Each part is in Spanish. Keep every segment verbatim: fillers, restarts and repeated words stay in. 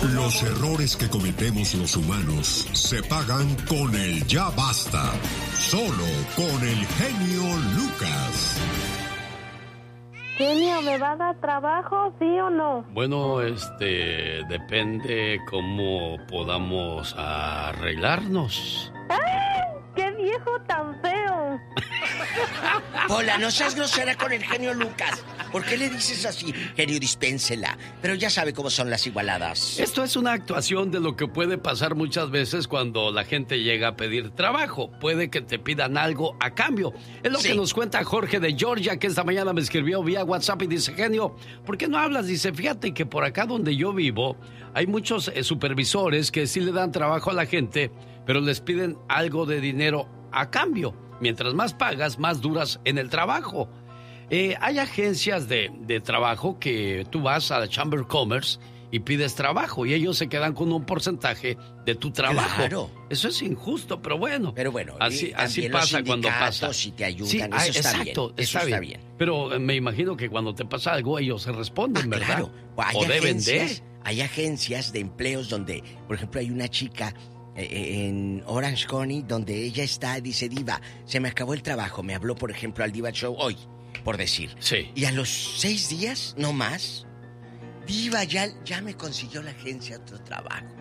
Los errores que cometemos los humanos se pagan con el ya basta. Solo con el genio Lucas. Genio, ¿me va a dar trabajo, sí o no? Bueno, este, depende cómo podamos arreglarnos. ¡Ay! ¡Qué viejo tan feo! Pola, no seas grosera con el genio Lucas. ¿Por qué le dices así? Genio, dispénsela. Pero ya sabe cómo son las igualadas. Esto es una actuación de lo que puede pasar muchas veces cuando la gente llega a pedir trabajo. Puede que te pidan algo a cambio. Es lo sí. que nos cuenta Jorge de Georgia, que esta mañana me escribió vía WhatsApp y dice, genio, ¿por qué no hablas? Dice, fíjate que por acá donde yo vivo hay muchos eh, supervisores que sí le dan trabajo a la gente, pero les piden algo de dinero a cambio. Mientras más pagas, más duras en el trabajo. Eh, hay agencias de, de trabajo que tú vas a la Chamber of Commerce y pides trabajo y ellos se quedan con un porcentaje de tu trabajo. Claro. Eso es injusto, pero bueno. Pero bueno, así, así pasa cuando pasa. Si te ayudan, sí, eso ah, está exacto, bien. Está, eso bien. está bien. Pero eh, me imagino que cuando te pasa algo, ellos se responden, ah, ¿verdad? Claro. Hay o deben de. Hay agencias de empleos donde, por ejemplo, hay una chica eh, en Orange County donde ella está, dice, Diva, se me acabó el trabajo. Me habló, por ejemplo, al Diva Show hoy, por decir. Sí. Y a los seis días, no más, Diva ya, ya me consiguió la agencia otro trabajo.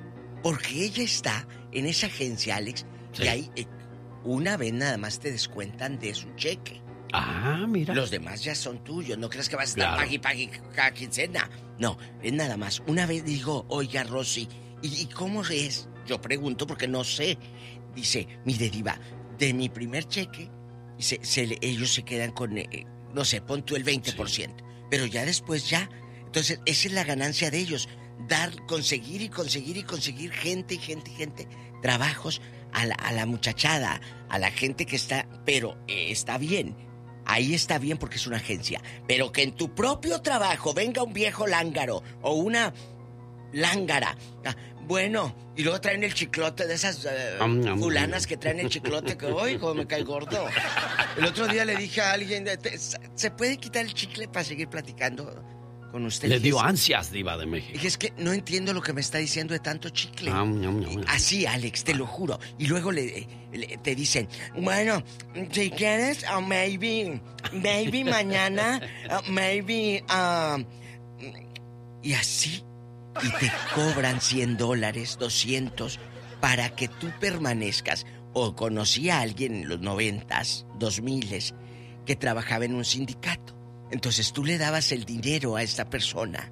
Porque ella está en esa agencia, Alex, sí. y ahí eh, una vez nada más te descuentan de su cheque. Ah, mira. Los demás ya son tuyos. No creas que vas a estar claro. pagui, pagui cada quincena. No, es nada más. Una vez digo, oiga, Rosy, ¿y, ¿y cómo es? Yo pregunto porque no sé. Dice, mire, Diva, de mi primer cheque, se, se, ellos se quedan con, eh, no sé, pon tú el veinte por ciento. Sí. Pero ya después ya. Entonces, esa es la ganancia de ellos. Dar, conseguir y conseguir y conseguir gente y gente y gente. Trabajos a la, a la muchachada, a la gente que está... Pero eh, está bien. Ahí está bien porque es una agencia. Pero que en tu propio trabajo venga un viejo lángaro o una lángara. Ah, bueno, y luego traen el chiclote de esas uh, um, um, fulanas um. que traen el chiclote que, ¡ay, cómo me cae gordo! El otro día le dije a alguien, ¿se puede quitar el chicle para seguir platicando con usted? Le dio ansias, Diva de México. Y es que no entiendo lo que me está diciendo de tanto chicle. Um, um, um, Así, Alex, te lo juro. Y luego le, le te dicen, bueno, si quieres, uh, maybe, maybe mañana, uh, maybe, uh, y así. Y te cobran cien dólares, doscientos, para que tú permanezcas. O conocí a alguien en los noventas, dos miles, que trabajaba en un sindicato. Entonces tú le dabas el dinero a esta persona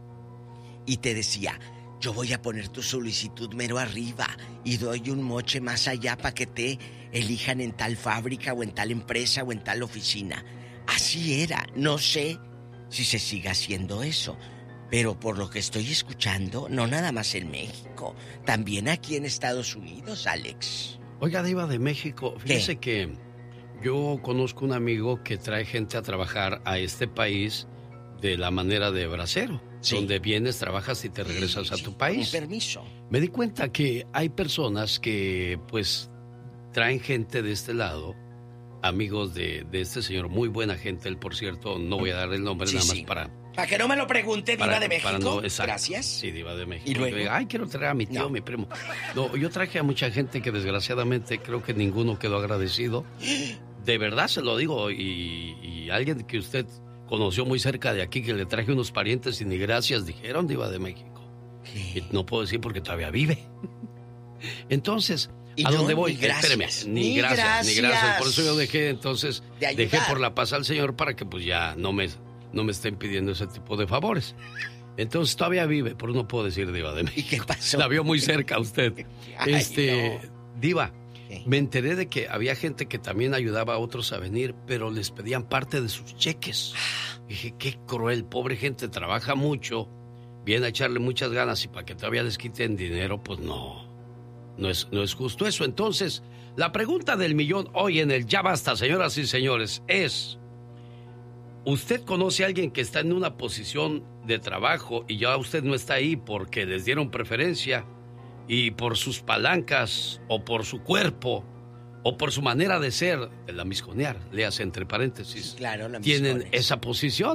y te decía, yo voy a poner tu solicitud mero arriba y doy un moche más allá para que te elijan en tal fábrica o en tal empresa o en tal oficina. Así era. No sé si se sigue haciendo eso, pero por lo que estoy escuchando, no nada más en México, también aquí en Estados Unidos, Alex. Oiga, Diva de México, fíjese ¿Qué? que... Yo conozco un amigo que trae gente a trabajar a este país de la manera de bracero. Sí. Donde vienes, trabajas y te regresas sí, a tu país. Con permiso. Me di cuenta que hay personas que, pues, traen gente de este lado, amigos de, de este señor, muy buena gente, él, por cierto, no voy a dar el nombre sí, nada más sí. para... Para que no me lo pregunte, Diva para, de México. No, gracias. Sí, Diva de México. ¿Y luego? Digo, ay, quiero traer a mi tío, no. mi primo. No, yo traje a mucha gente que desgraciadamente creo que ninguno quedó agradecido. De verdad se lo digo, y, y alguien que usted conoció muy cerca de aquí, que le traje unos parientes y ni gracias dijeron, Diva de México. ¿Qué? Y no puedo decir porque todavía vive. Entonces, ¿a no, dónde voy? Ni gracias. Espéreme, ni, ni gracias, gracias, ni gracias. Por eso yo dejé, entonces, de dejé por la paz al Señor para que pues ya no me, no me estén pidiendo ese tipo de favores. Entonces todavía vive, pero no puedo decir Diva de México. ¿Y qué pasó? La vio muy cerca usted. Ay, este, no. Diva. Me enteré de que había gente que también ayudaba a otros a venir, pero les pedían parte de sus cheques. Dije, qué cruel, pobre gente, trabaja mucho, viene a echarle muchas ganas y para que todavía les quiten dinero, pues no, no es, no es justo eso. Entonces, la pregunta del millón hoy en el Ya Basta, señoras y señores, es, ¿usted conoce a alguien que está en una posición de trabajo y ya usted no está ahí porque les dieron preferencia? Y por sus palancas, o por su cuerpo, o por su manera de ser, de la misconear, léase entre paréntesis, claro, la tienen esa posición.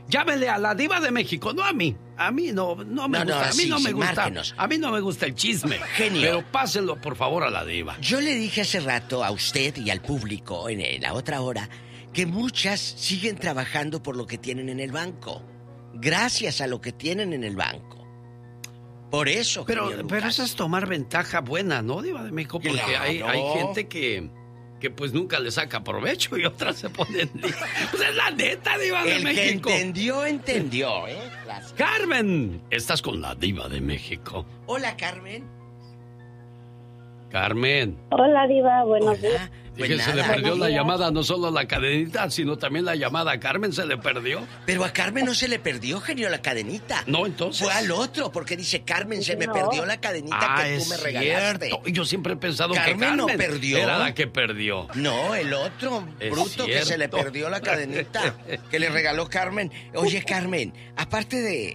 Llámele a la Diva de México, no a mí. A mí no, no me no, gusta. No, a mí sí, no me sí, gusta. márquenos. A mí no me gusta el chisme. Genio. Pero pásenlo, por favor, a la Diva. Yo le dije hace rato a usted y al público en, en la otra hora que muchas siguen trabajando por lo que tienen en el banco. Gracias a lo que tienen en el banco. Por eso, Pero, pero eso es tomar ventaja buena, ¿no, Diva de México? Porque claro. hay, hay gente que... que pues nunca le saca provecho y otras se ponen... Pues es la neta, Diva de El México. El que entendió, entendió, ¿eh? Gracias. Carmen, estás con la Diva de México. Hola, Carmen. Carmen. Hola, Diva, buenos días. Pues Dije, se le perdió la llamada, no solo la cadenita, sino también la llamada a Carmen se le perdió. Pero a Carmen no se le perdió, genio, la cadenita. No, entonces. Fue al otro, porque dice, Carmen, se me no. perdió la cadenita ah, que tú me regalaste. Cierto. Yo siempre he pensado Carmen que Carmen no perdió. Era la que perdió. No, el otro es bruto cierto. Que se le perdió la cadenita que le regaló Carmen. Oye, Carmen, aparte de...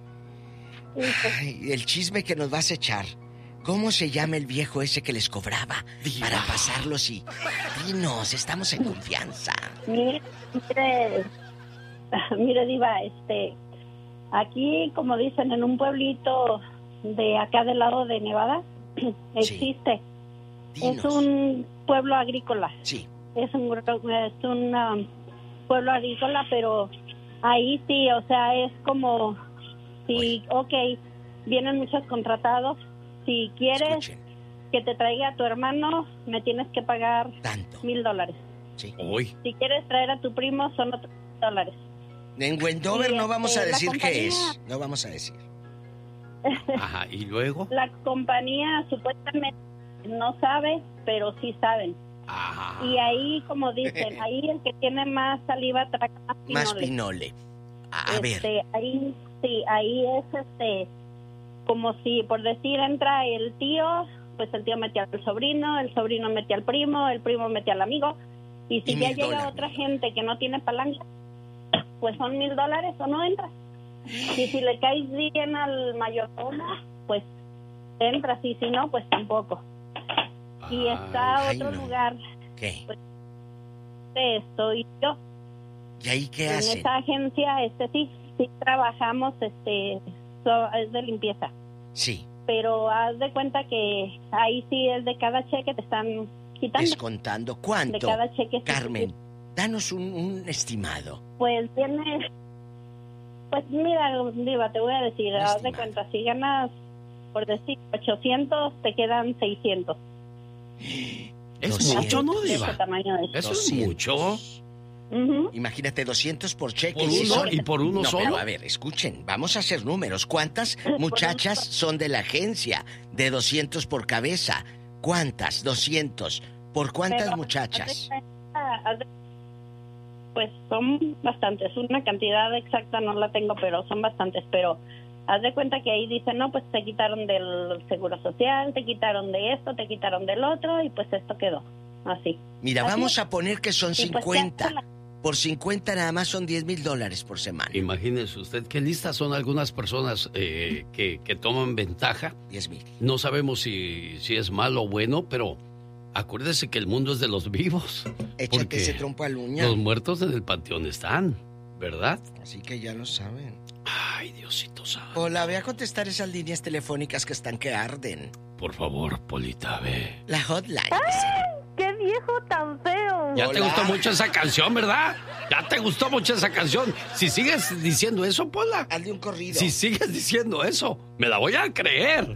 Ay, el chisme que nos vas a echar... ¿Cómo se llama el viejo ese que les cobraba Diva. Para pasarlos y... Dinos, estamos en confianza. Mire, mire, mire, Diva, este... Aquí, como dicen, en un pueblito de acá del lado de Nevada, existe. Sí. Es un pueblo agrícola. Sí. Es un, es un um, pueblo agrícola, pero ahí sí, o sea, es como... Sí, ok, vienen muchos contratados. Si quieres Escuchen. Que te traiga a tu hermano, me tienes que pagar Tanto. mil dólares. Sí. Uy. Si quieres traer a tu primo, son otros dólares. En Wendover sí, no vamos este, a decir compañía... qué es. No vamos a decir. Ajá, ¿y luego? La compañía supuestamente no sabe, pero sí saben. Ajá. Y ahí, como dicen, ahí el que tiene más saliva traga más pinole. Más pinole. A, a este, ver. Ahí, sí, ahí es este... Como si, por decir, entra el tío, pues el tío mete al sobrino, el sobrino mete al primo, el primo mete al amigo. Y si y ya llega dólares. Otra gente que no tiene palanca, pues son mil dólares o no entra. Y si le caes bien al mayordomo, pues entras, y si no, pues tampoco. Y está Ay, otro no. lugar. ¿Qué? Pues, estoy yo. ¿Y ahí qué En hacen? esa agencia, este sí, sí trabajamos, este, so- es de limpieza. Sí. Pero haz de cuenta que ahí sí es de cada cheque te están quitando. Descontando. ¿Cuánto? De cada cheque. sí, Carmen, sí. danos un, un estimado. Pues viene... Pues mira, Diva, te voy a decir, Un haz de estimado. cuenta, si ganas, por decir, ochocientos, te quedan seiscientos. Es doscientos. mucho, ¿no, Ese Diva? tamaño es. Eso es doscientos. mucho. Ujú. Imagínate, doscientos por cheque. ¿Por y si uno? son- ¿Y por uno no, solo? Pero a ver, escuchen, vamos a hacer números. ¿Cuántas muchachas son de la agencia? De doscientos por cabeza. ¿Cuántas? doscientos. ¿Por cuántas Pero, muchachas? haz de cuenta, haz de- Pues son bastantes, una cantidad exacta no la tengo, pero son bastantes, pero haz de cuenta que ahí dicen, no, pues te quitaron del seguro social, te quitaron de esto, te quitaron del otro, y pues esto quedó, así. Mira, Así vamos es. a poner que son Y pues, cincuenta. ya, Por cincuenta nada más son diez mil dólares por semana. Imagínese usted qué listas son algunas personas eh, que, que toman ventaja. diez mil. No sabemos si, si es malo o bueno, pero acuérdese que el mundo es de los vivos. Échate porque ese trompo al uña. Los muertos en el panteón están, ¿verdad? Así que ya lo saben. Ay, Diosito santo. Hola, ve a contestar esas líneas telefónicas que están que arden. Por favor, Polita, ve. La hotline. ¡Qué viejo tan feo! Ya Hola. te gustó mucho esa canción, ¿verdad? Ya te gustó mucho esa canción. Si sigues diciendo eso, Pola. Hazle un corrido. Si sigues diciendo eso, me la voy a creer.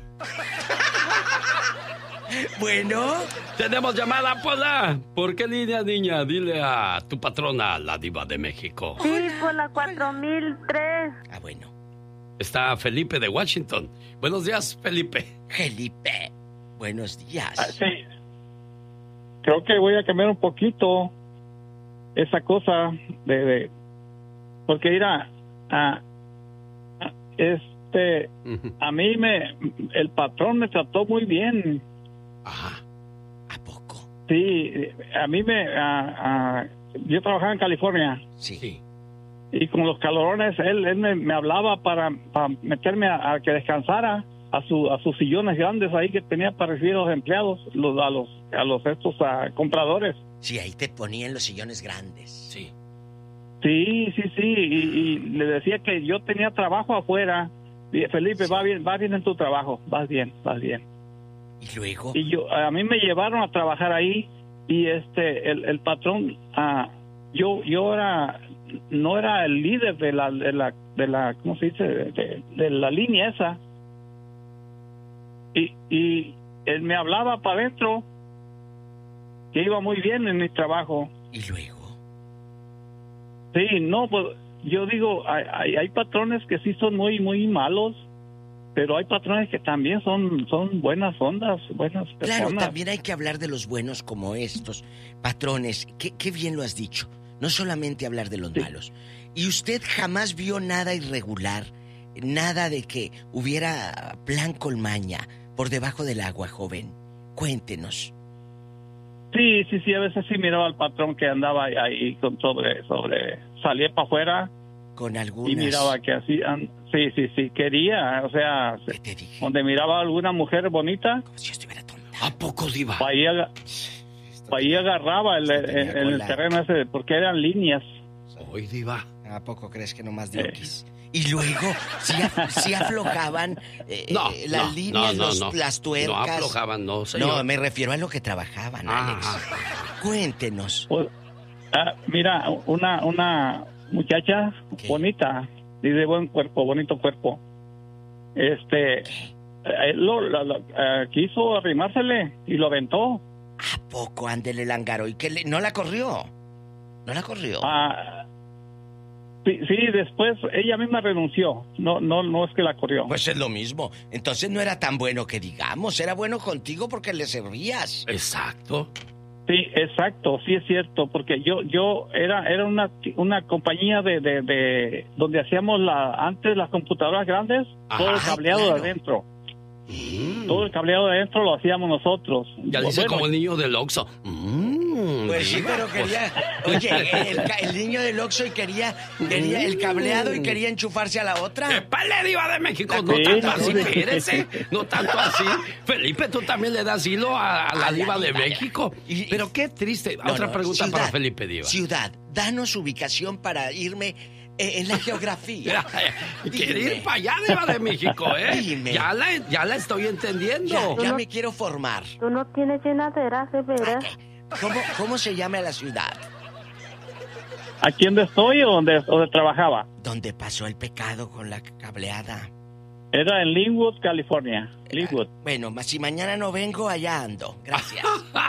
Bueno, Tenemos llamada, Pola. ¿Por qué línea, niña? Dile a tu patrona, la Diva de México. Sí, por la cuatro mil tres. ah, bueno. Está Felipe de Washington. Buenos días, Felipe. Felipe, buenos días. Ah, sí. Creo que voy a cambiar un poquito esa cosa de... de- porque mira, a, a- este, Ujú. a mí me... El patrón me trató muy bien. Ajá. ¿A poco? Sí, a mí me... a- a- yo trabajaba en California Sí. Sí. y con los calorones, él, él me, me hablaba para, para meterme a, a que descansara a, su, a sus sillones grandes ahí que tenía para recibir a los empleados, los, a los a los estos a compradores. Sí, ahí te ponían los sillones grandes. Sí. Sí, sí, sí, y, y le decía que yo tenía trabajo afuera. Y, Felipe, sí. va bien, va bien en tu trabajo, vas bien, vas bien. ¿Y luego? Y yo, a mí me llevaron a trabajar ahí y este, el, el patrón, ah, yo, yo era, no era el líder de la, de la, de la, ¿cómo se dice? De, de, de la línea esa. Y, y él me hablaba para adentro que iba muy bien en mi trabajo. ¿Y luego? Sí, no, pues yo digo, hay, hay, hay patrones que sí son muy, muy malos, pero hay patrones que también son, son buenas ondas, buenas personas. Claro, también hay que hablar de los buenos como estos patrones. Qué, qué bien lo has dicho. No solamente hablar de los sí. malos. ¿Y usted jamás vio nada irregular? Nada de que hubiera plan con maña por debajo del agua, joven. Cuéntenos. Sí, sí, sí, a veces sí miraba al patrón que andaba ahí con sobre, sobre, salía para afuera. Con algunas. Y miraba que así, sí, sí, sí, quería, o sea, donde miraba a alguna mujer bonita. Como si yo estuviera tonta. ¿A poco, diva? Para ahí, pa ahí agarraba el, el, el, el terreno ese, porque eran líneas. Hoy, diva. ¿A poco crees que nomás de Oquis? Y luego, si ¿sí, sí aflojaban eh, no, las no, líneas, no, no, los, no. las tuercas. No aflojaban, no, señor. No, me refiero a lo que trabajaban, ah, Alex. Cuéntenos. Pues, ah, mira, una, una muchacha ¿Qué? bonita, y de buen cuerpo, bonito cuerpo. Este, eh, lo, lo, lo, eh, quiso arrimársele y lo aventó. ¿A poco? Ándele el ángaro. ¿Y qué le, no la corrió? ¿No la corrió? Ah... Sí, sí, después ella misma renunció. No, no, no es que la corrió. Pues es lo mismo. Entonces no era tan bueno que digamos. Era bueno contigo porque le servías. Exacto. Sí, exacto. Sí es cierto, porque yo, yo era, era una, una compañía de, de, de donde hacíamos la, antes las computadoras grandes, Ajá, todo el cableado claro. de adentro. Mm. Todo el cableado de adentro lo hacíamos nosotros. Ya dice bueno, como el niño del Oxxo. Mm, pues sí, pero quería... Oye, el, el niño del Oxxo y quería, quería el cableado y quería enchufarse a la otra. ¡Epale, diva de México! No sí, tanto así, espérese. No tanto así. Felipe, tú también le das hilo a, a la a diva la de México. Y, pero qué triste. No, Otra no, pregunta ciudad, para Felipe, diva. Ciudad, danos ubicación para irme... en la geografía. Quiere ir para allá, diva de México, ¿eh? Dime. Ya la, ya la estoy entendiendo. Ya, ya no, me quiero formar. Tú no tienes llenadera, de veras. ¿Cómo, ¿Cómo se llama la ciudad? ¿Aquí donde estoy o donde, donde trabajaba? ¿Dónde pasó el pecado con la cableada? Era en Linwood, California. Linwood. Bueno, si mañana no vengo, allá ando. Gracias.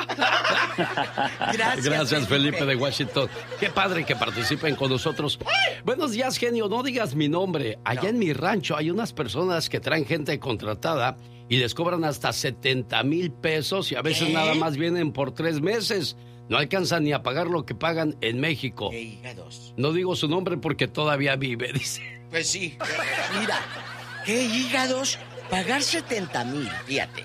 Gracias, Gracias Felipe de Washington. Qué padre que participen con nosotros. Buenos días, genio. No digas mi nombre. Allá no. en mi rancho hay unas personas que traen gente contratada y les cobran hasta setenta mil pesos y a veces ¿Qué? nada más vienen por tres meses. No alcanzan ni a pagar lo que pagan en México. ¿Qué hígados? No digo su nombre porque todavía vive, dice. Pues sí. Mira, ¿qué hígados? Pagar setenta mil, fíjate.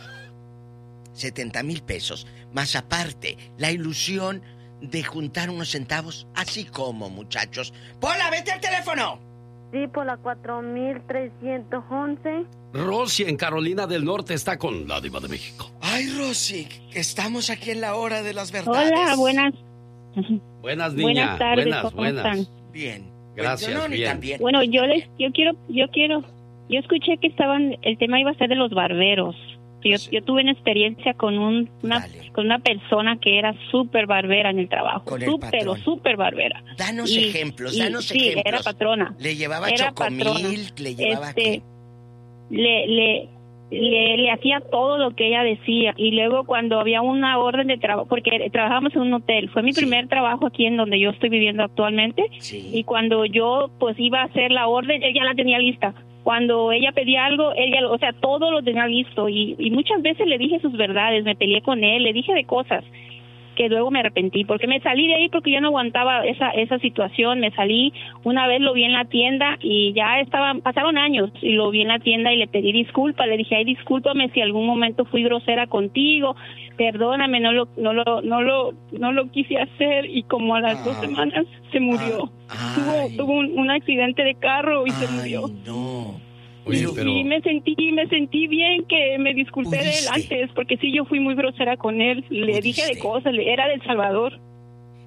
setenta mil pesos. Más aparte, la ilusión de juntar unos centavos. Así como, muchachos. ¡Pola, vete al teléfono! Sí, por la cuatro mil trescientos once. Rosy en Carolina del Norte está con la diva de México. Ay, Rosy, estamos aquí en la hora de las verdades. Hola, buenas. Buenas, niña. Buenas tardes, buenas, ¿cómo buenas. están? Bien. Gracias, bueno, bien. bien. Bueno, yo les, yo quiero, yo quiero, yo escuché que estaban, el tema iba a ser de los barberos. Yo, sí. yo tuve una experiencia con un, una, Dale. con una persona que era súper barbera en el trabajo. Con el súper, patrón. súper barbera. Danos y, ejemplos, y, danos sí, ejemplos. era patrona. Le llevaba era chocomil, patrona. le llevaba este, qué? Le, le, le, le hacía todo lo que ella decía. Y luego cuando había una orden de trabajo, porque trabajábamos en un hotel, fue mi sí. primer trabajo aquí en donde yo estoy viviendo actualmente. Sí. Y cuando yo pues iba a hacer la orden, ella la tenía lista. Cuando ella pedía algo, ella, o sea, todo lo tenía listo. Y, y muchas veces le dije sus verdades, me peleé con él, le dije de cosas que luego me arrepentí, porque me salí de ahí porque yo no aguantaba esa esa situación. Me salí, una vez lo vi en la tienda y ya estaban, pasaron años y lo vi en la tienda y le pedí disculpas, le dije, ay, discúlpame si algún momento fui grosera contigo, perdóname, no lo no lo no lo no lo quise hacer. Y como a las ah, dos semanas se murió. Ah, tuvo tuvo un, un accidente de carro y ay, se murió. No. Oye, pero... Y me sentí, me sentí bien que me disculpé ¿Pudiste? de él antes, porque sí, yo fui muy grosera con él, le ¿Pudiste? dije de cosas, era de El Salvador.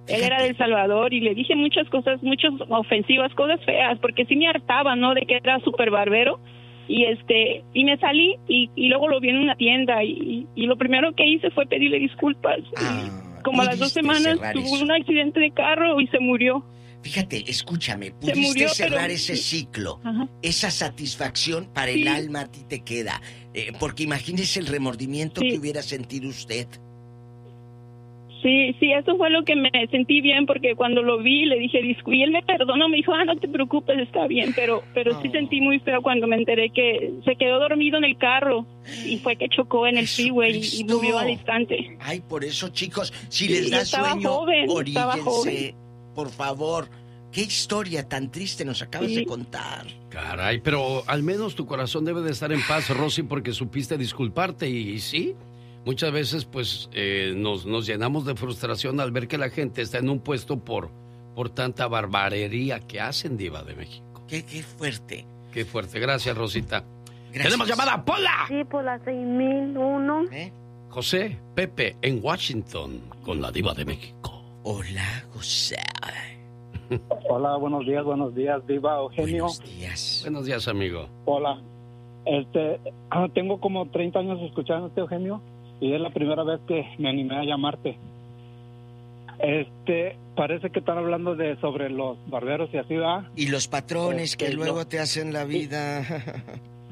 Él era de El Salvador y le dije muchas cosas, muchas ofensivas, cosas feas, porque sí me hartaba, ¿no? De que era súper barbero. Y este y me salí y, y luego lo vi en una tienda y, y lo primero que hice fue pedirle disculpas. Ah, como a las dos semanas tuvo un accidente de carro y se murió. Fíjate, escúchame, pudiste murió, cerrar pero... ese ciclo. Ajá. Esa satisfacción para sí. el alma a ti te queda. Eh, porque imagínese el remordimiento sí. que hubiera sentido usted. Sí, sí, eso fue lo que me sentí bien, porque cuando lo vi le dije, y él me perdonó, me dijo, ah, no te preocupes, está bien, pero pero oh. sí sentí muy feo cuando me enteré que se quedó dormido en el carro y fue que chocó en el freeway y, y murió al instante. Ay, por eso, chicos, si les da sueño, joven, oríllense, por favor. Qué historia tan triste nos acabas sí. de contar. Caray, pero al menos tu corazón debe de estar en paz, Rosy, porque supiste disculparte y, y sí... Muchas veces, pues, eh, nos, nos llenamos de frustración al ver que la gente está en un puesto por, por tanta barbarería que hacen, Diva de México. Qué, qué fuerte. Qué fuerte. Gracias, Rosita. Gracias. Tenemos llamada, Pola. Sí, por la seis mil uno. ¿Eh? José, Pepe, en Washington, con la Diva de México. Hola, José. Hola, buenos días, buenos días, Diva, Eugenio. Buenos días. Buenos días, amigo. Hola. Este, tengo como treinta años escuchando a este Eugenio. Y es la primera vez que me animé a llamarte. Este, parece que están hablando de sobre los barberos y así, ¿verdad? Y los patrones este, que luego no. te hacen la vida.